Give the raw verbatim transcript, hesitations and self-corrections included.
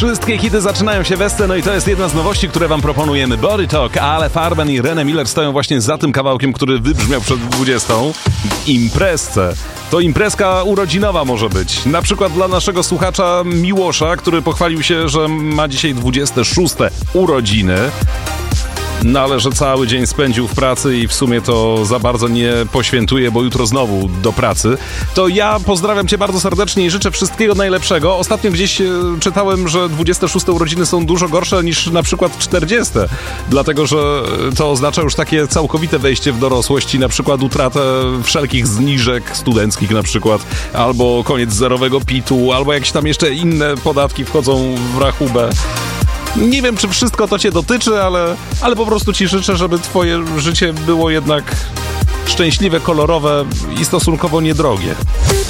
Wszystkie hity zaczynają się we no i to jest jedna z nowości, które wam proponujemy. Body Talk, ale Farben i René Miller stoją właśnie za tym kawałkiem, który wybrzmiał przed dwudziestą. Imprezce. To imprezka urodzinowa może być. Na przykład dla naszego słuchacza Miłosza, który pochwalił się, że ma dzisiaj dwudzieste szóste urodziny. No ale że cały dzień spędził w pracy i w sumie to za bardzo nie poświętuje, bo jutro znowu do pracy. To ja pozdrawiam cię bardzo serdecznie i życzę wszystkiego najlepszego. Ostatnio gdzieś e, czytałem, że dwudzieste szóste urodziny są dużo gorsze niż na przykład czterdzieste. Dlatego, że to oznacza już takie całkowite wejście w dorosłość i na przykład utratę wszelkich zniżek studenckich na przykład, albo koniec zerowego pitu, albo jakieś tam jeszcze inne podatki wchodzą w rachubę. Nie wiem, czy wszystko to cię dotyczy, ale, ale po prostu ci życzę, żeby twoje życie było jednak szczęśliwe, kolorowe i stosunkowo niedrogie.